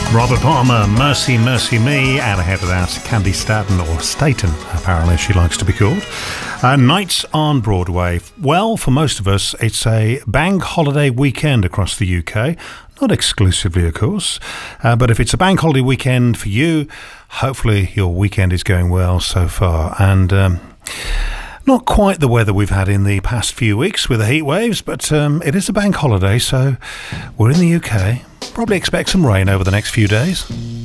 Robert Palmer, Mercy, Mercy Me, and ahead of that, Candy Staten, or Staten, apparently she likes to be called. Nights on Broadway. Well, for most of us, it's a bank holiday weekend across the UK. Not exclusively, of course, but if it's a bank holiday weekend for you, hopefully your weekend is going well so far. And not quite the weather we've had in the past few weeks with the heat waves, but it is a bank holiday, so we're in the UK. Probably expect some rain over the next few days.